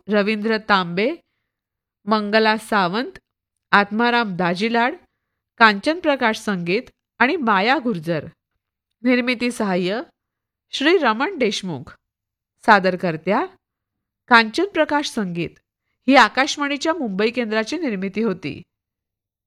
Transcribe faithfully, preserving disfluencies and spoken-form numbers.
रवींद्र तांबे, मंगला सावंत, आत्माराम दाजीलाड, कांचन प्रकाश संगीत आणि माया गुर्जर. निर्मिती सहाय्य श्री रमण देशमुख. सादरकर्त्या कांचन प्रकाश संगीत. ही आकाशवाणीच्या मुंबई केंद्राची निर्मिती होती.